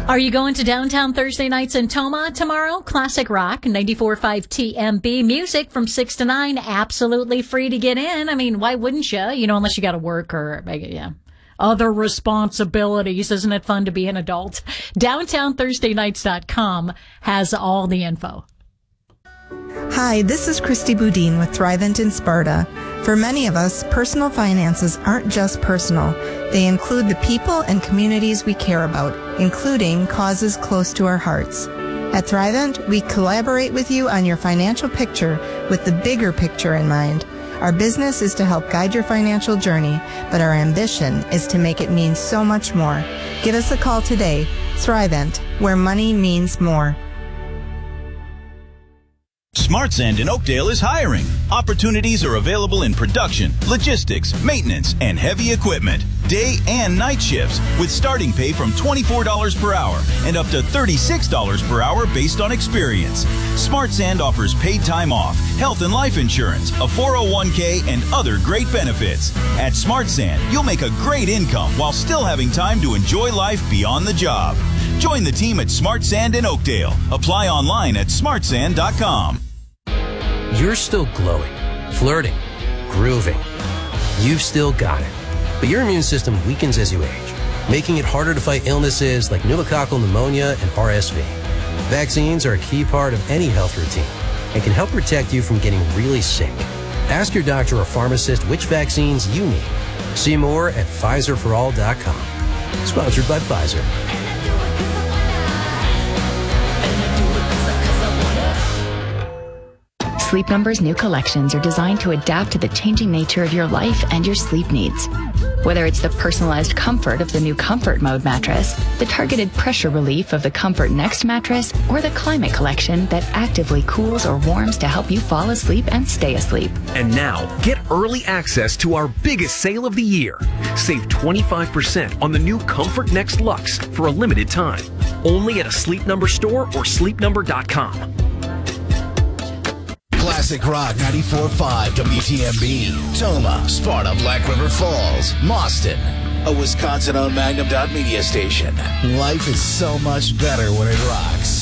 Are you going to downtown Thursday nights in Toma tomorrow? Classic Rock, 94.5 TMB. Music from 6 to 9, absolutely free to get in. I mean, why wouldn't you? You know, unless you got to work or, other responsibilities. Isn't it fun to be an adult? DowntownThursdayNights.com has all the info. Hi, this is Christy Boudin with Thrivent in Sparta. For many of us, personal finances aren't just personal. They include the people and communities we care about, including causes close to our hearts. At Thrivent, we collaborate with you on your financial picture with the bigger picture in mind. Our business is to help guide your financial journey, but our ambition is to make it mean so much more. Give us a call today. Thrivent, where money means more. Smart Sand in Oakdale is hiring. Opportunities are available in production, logistics, maintenance, and heavy equipment. Day and night shifts with starting pay from $24 per hour and up to $36 per hour based on experience. Smart Sand offers paid time off, health and life insurance, a 401k, and other great benefits. At Smart Sand, you'll make a great income while still having time to enjoy life beyond the job. Join the team at Smart Sand in Oakdale. Apply online at smartsand.com. You're still glowing, flirting, grooving. You've still got it. But your immune system weakens as you age, making it harder to fight illnesses like pneumococcal pneumonia and RSV. Vaccines are a key part of any health routine and can help protect you from getting really sick. Ask your doctor or pharmacist which vaccines you need. See more at PfizerForAll.com. Sponsored by Pfizer. Sleep Number's new collections are designed to adapt to the changing nature of your life and your sleep needs. Whether it's the personalized comfort of the new Comfort Mode mattress, the targeted pressure relief of the Comfort Next mattress, or the Climate Collection that actively cools or warms to help you fall asleep and stay asleep. And now, get early access to our biggest sale of the year. Save 25% on the new Comfort Next Luxe for a limited time. Only at a Sleep Number store or sleepnumber.com. Classic Rock 94.5 WTMB, Toma, Sparta, Black River Falls, Mauston, a Wisconsin-owned Magnum.media station. Life is so much better when it rocks.